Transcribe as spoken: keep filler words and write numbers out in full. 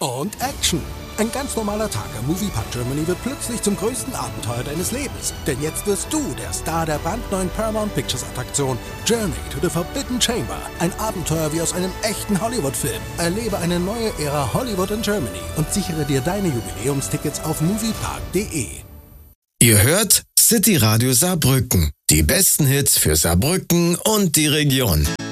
und Action. Ein ganz normaler Tag am Moviepark Germany wird plötzlich zum größten Abenteuer deines Lebens. Denn jetzt wirst du der Star der brandneuen Paramount Pictures Attraktion Journey to the Forbidden Chamber. Ein Abenteuer wie aus einem echten Hollywood-Film. Erlebe eine neue Ära Hollywood in Germany und sichere dir deine Jubiläumstickets auf moviepark punkt de. Ihr hört City Radio Saarbrücken. Die besten Hits für Saarbrücken und die Region.